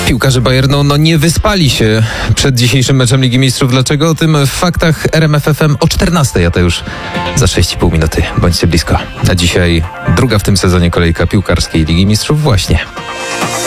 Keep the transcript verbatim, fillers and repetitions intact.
Piłkarze Bayernu no nie wyspali się przed dzisiejszym meczem Ligi Mistrzów. Dlaczego? O tym w faktach R M F F M o czternastej, a to już za sześć i pół minuty. Bądźcie blisko. A dzisiaj druga w tym sezonie kolejka piłkarskiej Ligi Mistrzów właśnie.